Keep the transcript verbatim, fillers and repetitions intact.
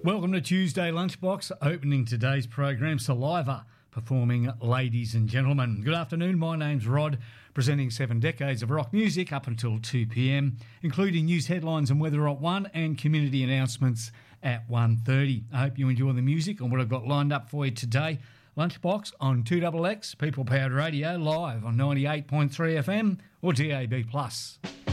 Welcome to Tuesday Lunchbox, opening today's program, Saliva, performing Ladies and Gentlemen. Good afternoon, my name's Rod, presenting seven decades of rock music up until two p.m, including news headlines and weather at one and community announcements at one thirty. I hope you enjoy the music and what I've got lined up for you today. Lunchbox on two X X, People Powered Radio, live on ninety-eight point three F M or D A B plus.